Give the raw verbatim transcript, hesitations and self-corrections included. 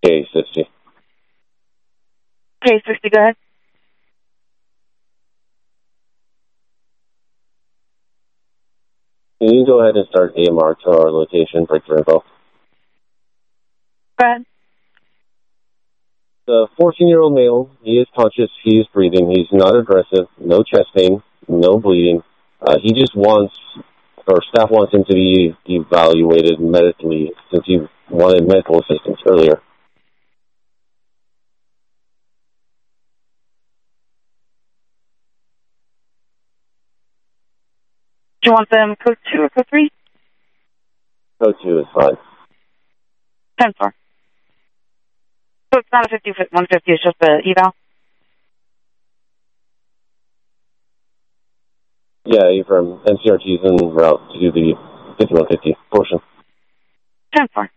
K sixty. K sixty, go ahead. Can you go ahead and start A M R to our location, breakthrough info? Go ahead. The fourteen-year-old male, he is conscious, he is breathing, he's not aggressive, no chest pain, no bleeding. Uh, he just wants, or staff wants him to be evaluated medically since he wanted medical assistance earlier. Do you want them code two or code three? Code two is fine. ten four. So it's not a fifty one fifty, it's just the eval? Yeah, you're from N C R T's en route to do the fifty-one fifty portion. ten four.